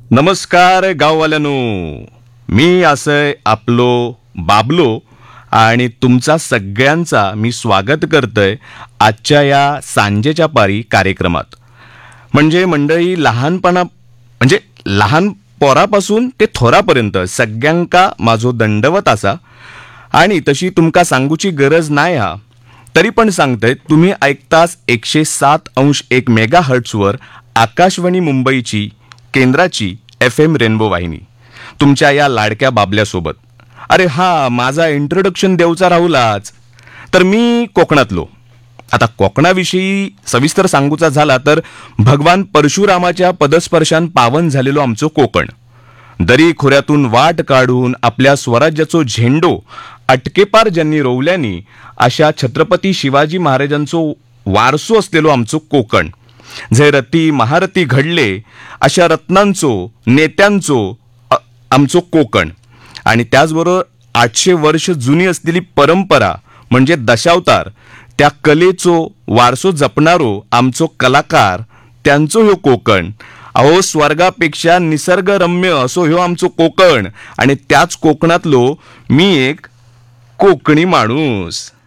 नमस्कार गाववाल्यानो, मी असय आपलो बाबलो आणि तुमचा सगळ्यांचा मी स्वागत करतोय आजच्या या सांजेच्या पारी कार्यक्रमात. म्हणजे मंडळी लहान पोरापासून ते थोरापर्यंत सगळ्यांका माझो दंडवत असा आणि तशी तुमका सांगूची गरज नाही हा. तरी पण सांगतंय, तुम्ही ऐकतास 107.1 मेगा हर्ट्सवर आकाशवाणी मुंबईची केंद्राची FM रेनबो वाहिनी तुमच्या या लाडक्या बाबल्यासोबत. अरे हा, माझा इंट्रोडक्शन देऊचा राहुलाच. तर मी कोकणातलो. आता कोकणाविषयी सविस्तर सांगूचा झाला तर भगवान परशुरामाच्या पदस्पर्शान पावन झालेलो आमचो कोकण. दरी खोऱ्यातून वाट काढून आपल्या स्वराज्याचो झेंडो अटकेपार ज्यांनी रोवल्यानी अशा छत्रपती शिवाजी महाराजांचो वारसो असलेलो आमचो कोकण. जे रती महारथी घडले अशा रत्नांचो नेत्यांचो आमचो कोकण. आणि त्याचबरोबर 800 वर्ष जुनी असलेली परंपरा म्हणजे दशावतार, त्या कलेचो वारसो जपणारो आमचो कलाकार, त्यांचो ह्यो कोकण. अहो, स्वर्गापेक्षा निसर्गरम्य असो ह्यो आमचो कोकण. आणि त्याच कोकणातलो मी एक कोकणी माणूस.